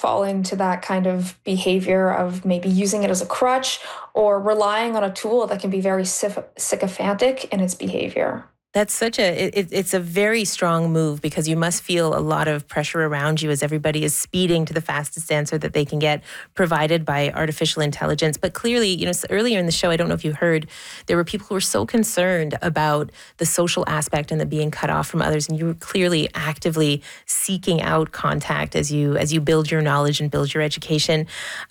fall into that kind of behavior of maybe using it as a crutch or relying on a tool that can be very sycophantic in its behavior. That's it's a very strong move because you must feel a lot of pressure around you as everybody is speeding to the fastest answer that they can get provided by artificial intelligence. But clearly, earlier in the show, I don't know if you heard, there were people who were so concerned about the social aspect and the being cut off from others. And you were clearly actively seeking out contact as you build your knowledge and build your education.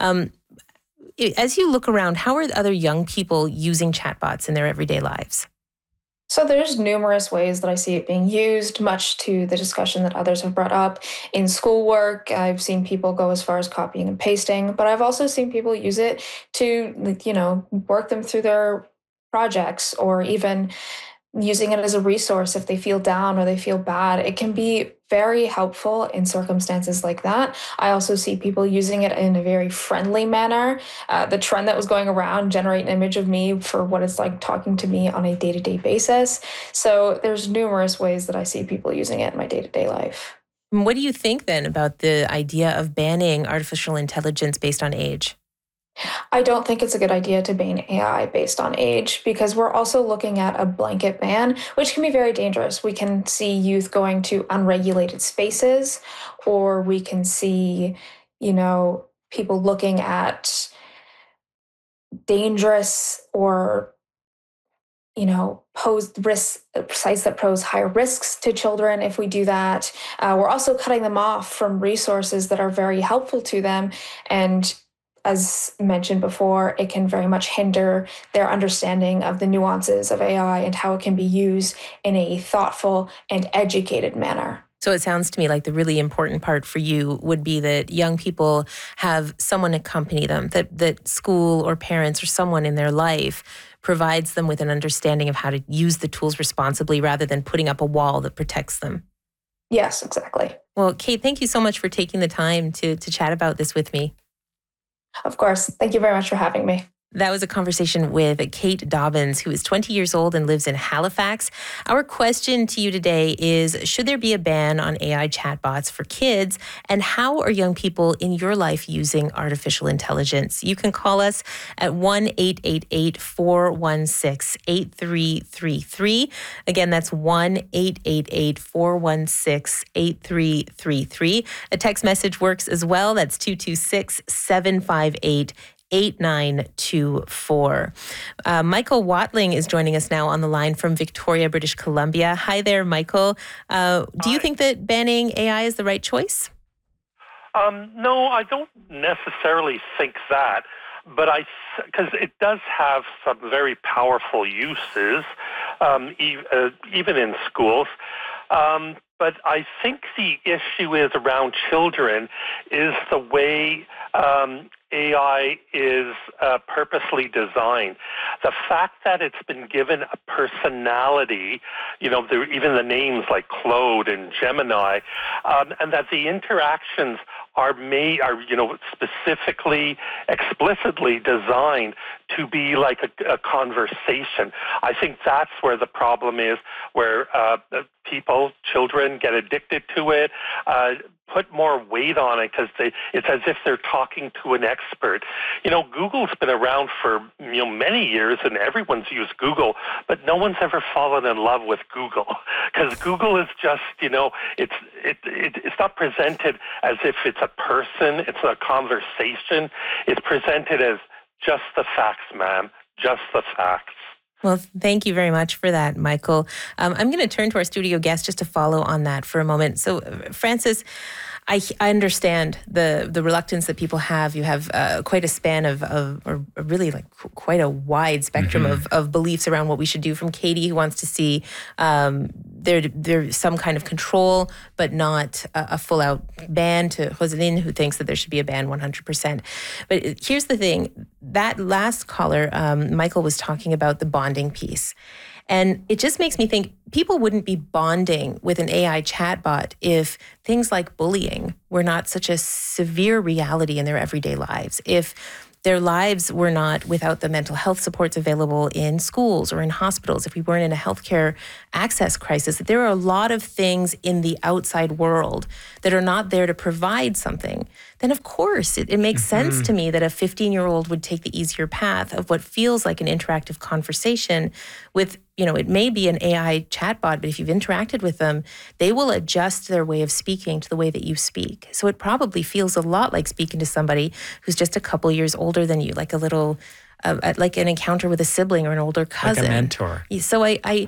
As you look around, how are other young people using chatbots in their everyday lives? So there's numerous ways that I see it being used, much to the discussion that others have brought up. In schoolwork, I've seen people go as far as copying and pasting, but I've also seen people use it to, work them through their projects, or even using it as a resource if they feel down or they feel bad. It can be very helpful in circumstances like that. I also see people using it in a very friendly manner. The trend that was going around, generate an image of me for what it's like talking to me on a day-to-day basis. So there's numerous ways that I see people using it in my day-to-day life. What do you think then about the idea of banning artificial intelligence based on age? I don't think it's a good idea to ban AI based on age, because we're also looking at a blanket ban, which can be very dangerous. We can see youth going to unregulated spaces, or we can see, people looking at dangerous or, pose risks, sites that pose higher risks to children. If we do that, we're also cutting them off from resources that are very helpful to them. And as mentioned before, it can very much hinder their understanding of the nuances of AI and how it can be used in a thoughtful and educated manner. So it sounds to me like the really important part for you would be that young people have someone accompany them, that school or parents or someone in their life provides them with an understanding of how to use the tools responsibly rather than putting up a wall that protects them. Yes, exactly. Well, Kate, thank you so much for taking the time to chat about this with me. Of course. Thank you very much for having me. That was a conversation with Kate Dobbins, who is 20 years old and lives in Halifax. Our question to you today is, should there be a ban on AI chatbots for kids? And how are young people in your life using artificial intelligence? You can call us at 1-888-416-8333. Again, that's 1-888-416-8333. A text message works as well. That's 226-758-8924. Michael Watling is joining us now on the line from Victoria, British Columbia. Hi there, Michael. Do you think that banning AI is the right choice? No, I don't necessarily think that, but because it does have some very powerful uses, even in schools. But I think the issue is around children is the way AI is purposely designed. The fact that it's been given a personality, even the names like Claude and Gemini, and that the interactions are specifically, explicitly designed to be like a conversation. I think that's where the problem is, where children get addicted to it, put more weight on it because it's as if they're talking to an expert. Google's been around for many years, and everyone's used Google, but no one's ever fallen in love with Google because Google is just it's not presented as if it's a person, it's a conversation. It's presented as just the facts, ma'am, just the facts. Well, thank you very much for that, Michael. I'm going to turn to our studio guest just to follow on that for a moment. So, Francis, I understand the reluctance that people have. You have quite a span or really like quite a wide spectrum of beliefs around what we should do. From Katie, who wants to see there's some kind of control, but not a full-out ban, to Jocelyn, who thinks that there should be a ban 100%. But here's the thing. That last caller, Michael, was talking about the bonding piece. And it just makes me think people wouldn't be bonding with an AI chatbot if things like bullying were not such a severe reality in their everyday lives. If their lives were not without the mental health supports available in schools or in hospitals, if we weren't in a healthcare access crisis, that there are a lot of things in the outside world that are not there to provide something, then of course it makes sense to me that a 15-year-old would take the easier path of what feels like an interactive conversation with, it may be an AI chatbot, but if you've interacted with them, they will adjust their way of speaking to the way that you speak. So it probably feels a lot like speaking to somebody who's just a couple years older than you, like a little, like an encounter with a sibling or an older cousin. Like a mentor. So I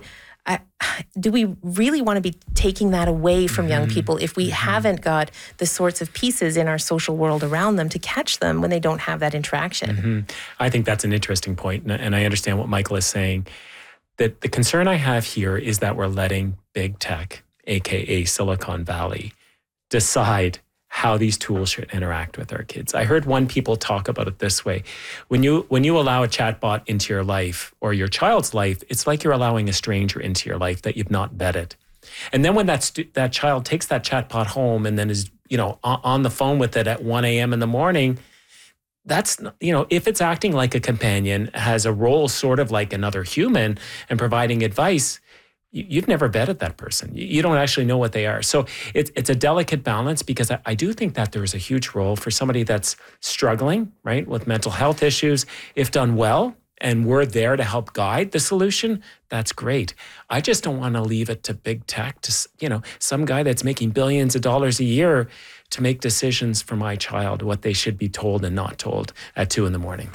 do we really want to be taking that away from young people if we haven't got the sorts of pieces in our social world around them to catch them when they don't have that interaction? I think that's an interesting point, and I understand what Michael is saying. That the concern I have here is that we're letting big tech, aka Silicon Valley, decide how these tools should interact with our kids. I heard one people talk about it this way. When you allow a chatbot into your life or your child's life, it's like you're allowing a stranger into your life that you've not vetted. And then when that child takes that chatbot home and then is, on the phone with it at 1 a.m. in the morning, that's, if it's acting like a companion, has a role sort of like another human and providing advice, you've never vetted that person. You don't actually know what they are. So it's a delicate balance, because I do think that there's a huge role for somebody that's struggling, right, with mental health issues. If done well, and we're there to help guide the solution, that's great. I just don't want to leave it to big tech, to, some guy that's making billions of dollars a year to make decisions for my child, what they should be told and not told at 2 a.m.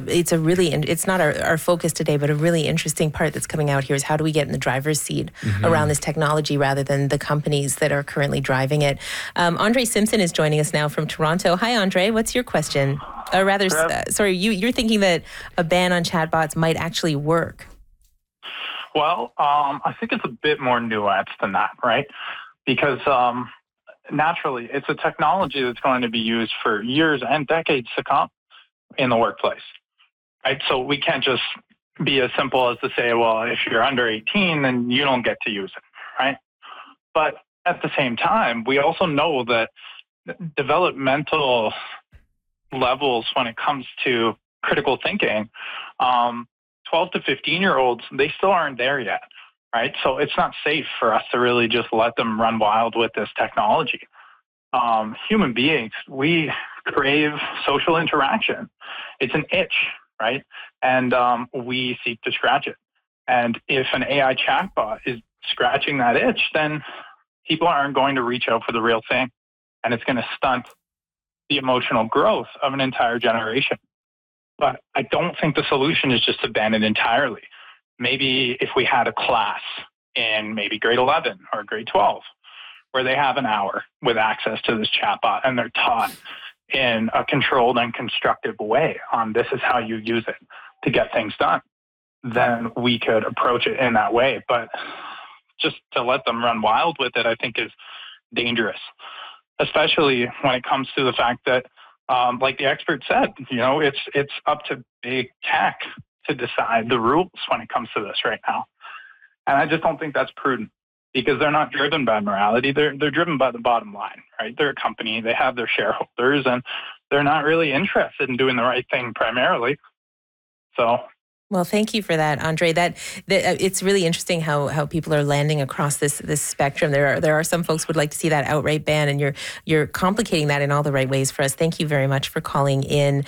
It's not our focus today, but a really interesting part that's coming out here is how do we get in the driver's seat around this technology rather than the companies that are currently driving it. Andre Simpson is joining us now from Toronto. Hi, Andre. What's your question? Or rather, you're thinking that a ban on chatbots might actually work. Well, I think it's a bit more nuanced than that, right? Because naturally, it's a technology that's going to be used for years and decades to come in the workplace, right? So we can't just be as simple as to say, well, if you're under 18, then you don't get to use it, right? But at the same time, we also know that developmental levels when it comes to critical thinking, 12 to 15-year-olds, they still aren't there yet. Right. So it's not safe for us to really just let them run wild with this technology. Human beings, we crave social interaction. It's an itch, right? And we seek to scratch it. And if an AI chatbot is scratching that itch, then people aren't going to reach out for the real thing. And it's going to stunt the emotional growth of an entire generation. But I don't think the solution is just to ban it entirely. Maybe if we had a class in maybe grade 11 or grade 12 where they have an hour with access to this chatbot and they're taught in a controlled and constructive way on this is how you use it to get things done, then we could approach it in that way. But just to let them run wild with it, I think is dangerous, especially when it comes to the fact that, like the expert said, it's up to big tech to decide the rules when it comes to this right now. And I just don't think that's prudent, because they're not driven by morality. They're driven by the bottom line, right? They're a company, they have their shareholders, and they're not really interested in doing the right thing primarily. So. Well, thank you for that, Andre. That it's really interesting how people are landing across this spectrum. There are some folks who would like to see that outright ban, and you're complicating that in all the right ways for us. Thank you very much for calling in.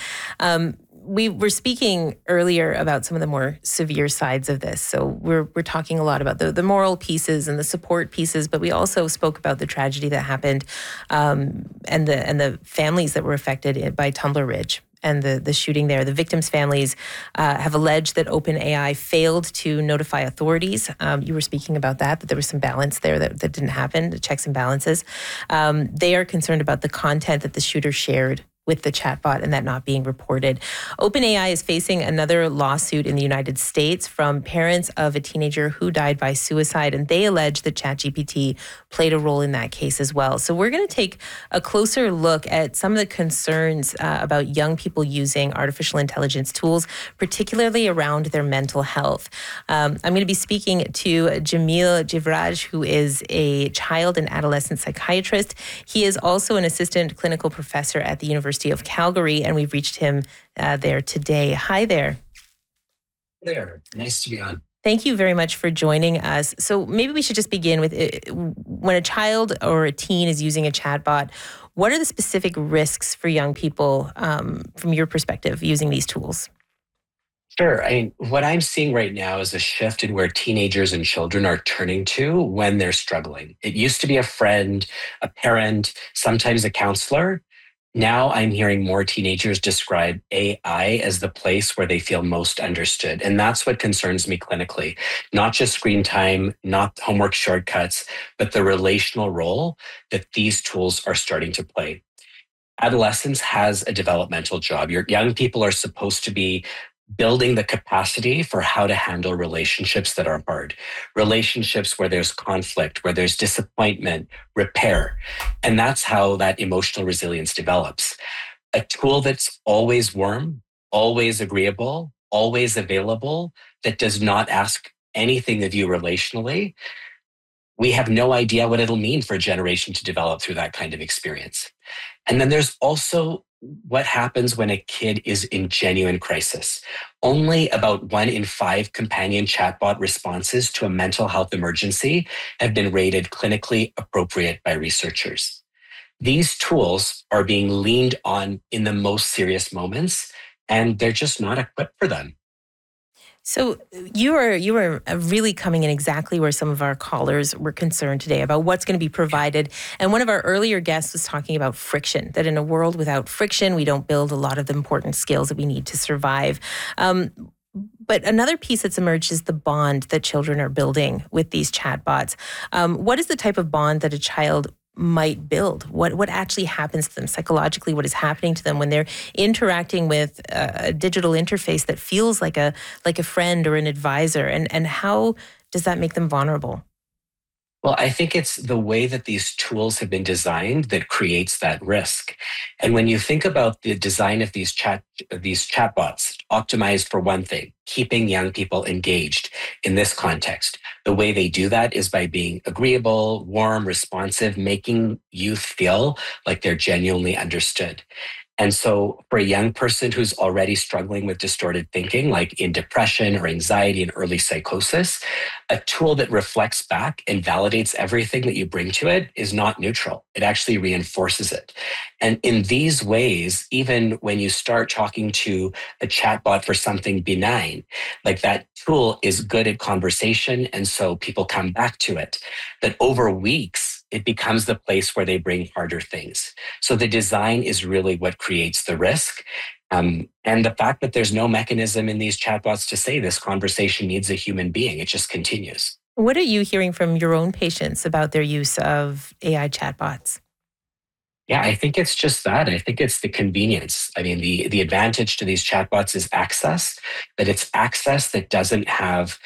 We were speaking earlier about some of the more severe sides of this. So we're talking a lot about the moral pieces and the support pieces, but we also spoke about the tragedy that happened and the families that were affected by Tumbler Ridge and the shooting there. The victims' families have alleged that OpenAI failed to notify authorities. You were speaking about that there was some balance there that didn't happen, the checks and balances. They are concerned about the content that the shooter shared with the chatbot and that not being reported. OpenAI is facing another lawsuit in the United States from parents of a teenager who died by suicide, and they allege that ChatGPT played a role in that case as well. So we're going to take a closer look at some of the concerns about young people using artificial intelligence tools, particularly around their mental health. I'm going to be speaking to Jamil Jivraj, who is a child and adolescent psychiatrist. He is also an assistant clinical professor at the University University of Calgary, and we've reached him there today. Hi there. There. Nice to be on. Thank you very much for joining us. So maybe we should just begin with when a child or a teen is using a chatbot, what are the specific risks for young people from your perspective using these tools? Sure. What I'm seeing right now is a shift in where teenagers and children are turning to when they're struggling. It used to be a friend, a parent, sometimes a counselor. Now I'm hearing more teenagers describe AI as the place where they feel most understood. And that's what concerns me clinically. Not just screen time, not homework shortcuts, but the relational role that these tools are starting to play. Adolescence has a developmental job. Your young people are supposed to be building the capacity for how to handle relationships that are hard, relationships where there's conflict, where there's disappointment, repair. And that's how that emotional resilience develops. A tool that's always warm, always agreeable, always available, that does not ask anything of you relationally, we have no idea what it'll mean for a generation to develop through that kind of experience. And then there's also what happens when a kid is in genuine crisis. Only about 1 in 5 companion chatbot responses to a mental health emergency have been rated clinically appropriate by researchers. These tools are being leaned on in the most serious moments, and they're just not equipped for them. So you were really coming in exactly where some of our callers were concerned today about what's going to be provided. And one of our earlier guests was talking about friction, that in a world without friction, we don't build a lot of the important skills that we need to survive. But another piece that's emerged is the bond that children are building with these chatbots. What is the type of bond that a child might build? What actually happens to them psychologically? What is happening to them when they're interacting with a digital interface that feels like a friend or an advisor? And how does that make them vulnerable? Well, I think it's the way that these tools have been designed that creates that risk. And when you think about the design of these chatbots, optimized for one thing, keeping young people engaged in this context, the way they do that is by being agreeable, warm, responsive, making youth feel like they're genuinely understood. And so for a young person who's already struggling with distorted thinking, like in depression or anxiety and early psychosis, a tool that reflects back and validates everything that you bring to it is not neutral. It actually reinforces it. And in these ways, even when you start talking to a chatbot for something benign, like that tool is good at conversation. And so people come back to it. But over weeks, it becomes the place where they bring harder things. So the design is really what creates the risk. And the fact that there's no mechanism in these chatbots to say this conversation needs a human being, it just continues. What are you hearing from your own patients about their use of AI chatbots? Yeah, I think it's just that. I think it's the convenience. I mean, the advantage to these chatbots is access, but it's access that doesn't have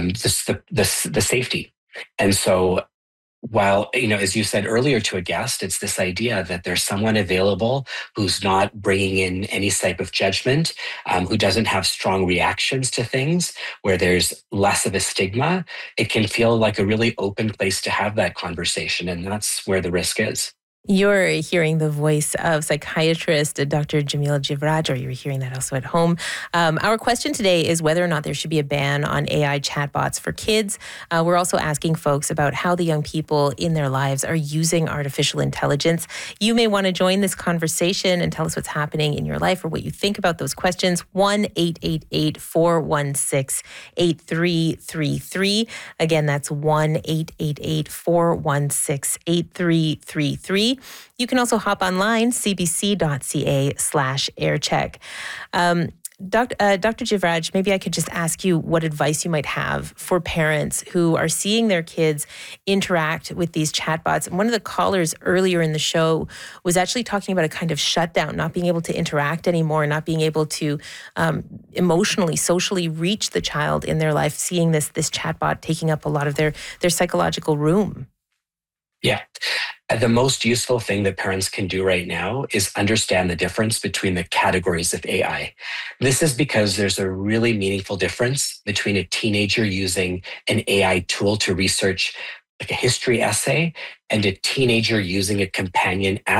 the safety. And so while, as you said earlier to a guest, it's this idea that there's someone available who's not bringing in any type of judgment, who doesn't have strong reactions to things, where there's less of a stigma. It can feel like a really open place to have that conversation. And that's where the risk is. You're hearing the voice of psychiatrist Dr. Jamil Jivraj, or you're hearing that also at home. Our question today is whether or not there should be a ban on AI chatbots for kids. We're also asking folks about how the young people in their lives are using artificial intelligence. You may want to join this conversation and tell us what's happening in your life or what you think about those questions. 1-888-416-8333. Again, that's 1-888-416-8333. You can also hop online, cbc.ca/aircheck. Dr. Jivraj, maybe I could just ask you what advice you might have for parents who are seeing their kids interact with these chatbots. And one of the callers earlier in the show was actually talking about a kind of shutdown, not being able to interact anymore, not being able to emotionally, socially reach the child in their life, seeing this chatbot taking up a lot of their psychological room. Yeah. The most useful thing that parents can do right now is understand the difference between the categories of AI. This is because there's a really meaningful difference between a teenager using an AI tool to research like a history essay and a teenager using a companion app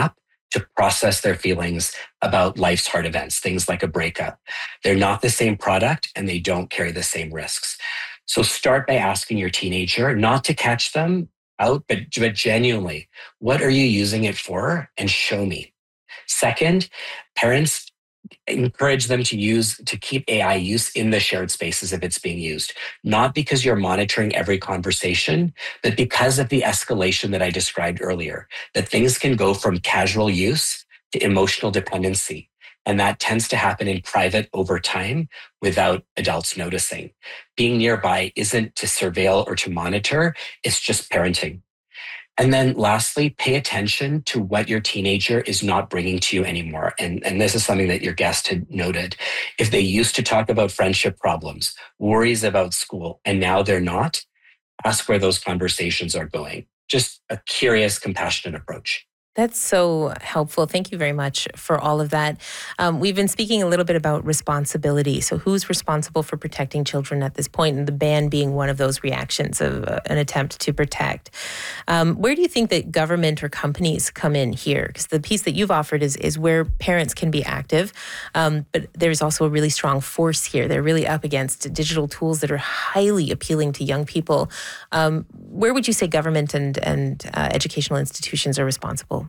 to process their feelings about life's hard events, things like a breakup. They're not the same product and they don't carry the same risks. So start by asking your teenager not to catch them out, but genuinely, what are you using it for? And show me. Second, parents, encourage them to keep AI use in the shared spaces if it's being used, not because you're monitoring every conversation, but because of the escalation that I described earlier, that things can go from casual use to emotional dependency. And that tends to happen in private over time without adults noticing. Being nearby isn't to surveil or to monitor, it's just parenting. And then lastly, pay attention to what your teenager is not bringing to you anymore. And this is something that your guest had noted. If they used to talk about friendship problems, worries about school, and now they're not, ask where those conversations are going. Just a curious, compassionate approach. That's so helpful. Thank you very much for all of that. We've been speaking a little bit about responsibility. So who's responsible for protecting children at this point, and the ban being one of those reactions of an attempt to protect. Where do you think that government or companies come in here? Because the piece that you've offered is where parents can be active, but there's also a really strong force here. They're really up against digital tools that are highly appealing to young people. Where would you say government and educational institutions are responsible?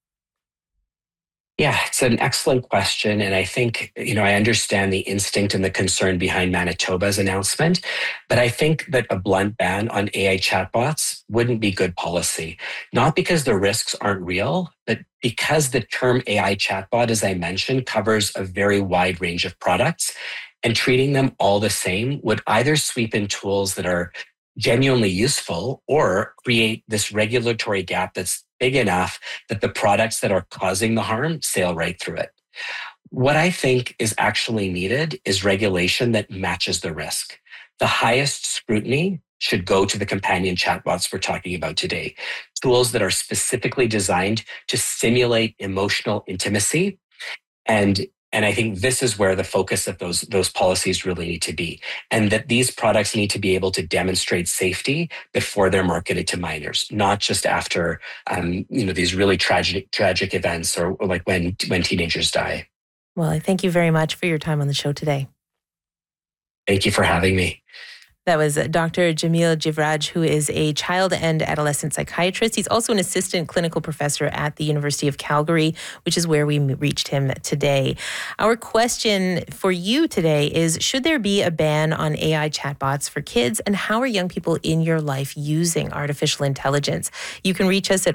Yeah, it's an excellent question. And I think, I understand the instinct and the concern behind Manitoba's announcement, but I think that a blunt ban on AI chatbots wouldn't be good policy. Not because the risks aren't real, but because the term AI chatbot, as I mentioned, covers a very wide range of products, and treating them all the same would either sweep in tools that are genuinely useful or create this regulatory gap that's big enough that the products that are causing the harm sail right through it. What I think is actually needed is regulation that matches the risk. The highest scrutiny should go to the companion chatbots we're talking about today, tools that are specifically designed to simulate emotional intimacy. And I think this is where the focus of those policies really need to be, and that these products need to be able to demonstrate safety before they're marketed to minors, not just after these really tragic events or like when teenagers die. Well, I thank you very much for your time on the show today. Thank you for having me. That was Dr. Jamil Jivraj, who is a child and adolescent psychiatrist. He's also an assistant clinical professor at the University of Calgary, which is where we reached him today. Our question for you today is, should there be a ban on AI chatbots for kids? And how are young people in your life using artificial intelligence? You can reach us at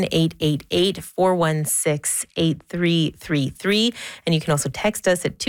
1-888-416-8333. And you can also text us at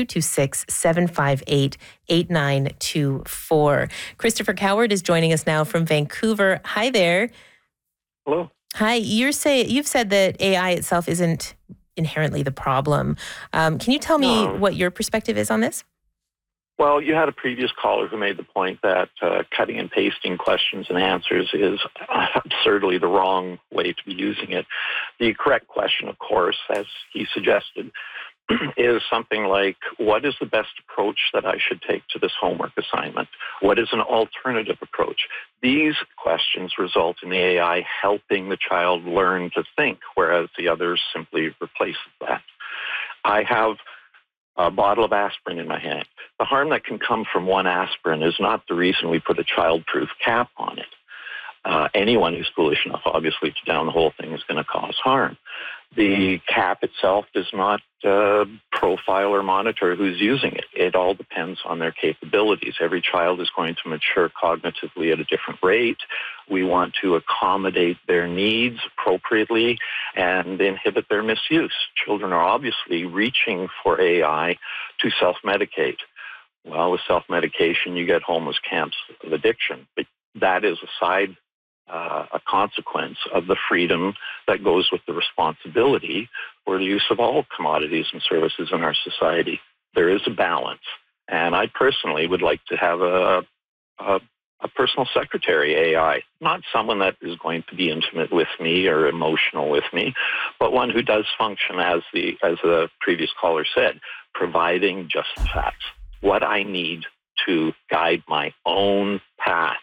226-758-8924. Christopher Coward is joining us now from Vancouver. Hi there. Hello. Hi. You've said that AI itself isn't inherently the problem. Can you tell me what your perspective is on this? Well, you had a previous caller who made the point that cutting and pasting questions and answers is absurdly the wrong way to be using it. The correct question, of course, as he suggested, is something like, what is the best approach that I should take to this homework assignment? What is an alternative approach? These questions result in the AI helping the child learn to think, whereas the others simply replaces that. I have a bottle of aspirin in my hand. The harm that can come from one aspirin is not the reason we put a child-proof cap on it. Anyone who's foolish enough, obviously, to down the whole thing is going to cause harm. The cap itself does not profile or monitor who's using it. It all depends on their capabilities. Every child is going to mature cognitively at a different rate. We want to accommodate their needs appropriately and inhibit their misuse. Children are obviously reaching for AI to self-medicate. Well, with self-medication, you get homeless camps of addiction, but that is a consequence of the freedom that goes with the responsibility for the use of all commodities and services in our society. There is a balance. And I personally would like to have a personal secretary AI, not someone that is going to be intimate with me or emotional with me, but one who does function, as the previous caller said, providing just the facts, what I need to guide my own path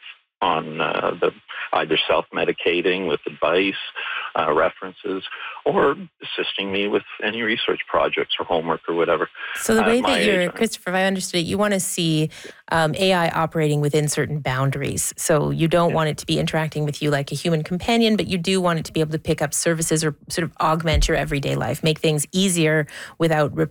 on either self-medicating with advice, references, or assisting me with any research projects or homework or whatever. So the way that you're, Christopher, if I understood it, you want to see AI operating within certain boundaries. So you don't want it to be interacting with you like a human companion, but you do want it to be able to pick up services or sort of augment your everyday life, make things easier without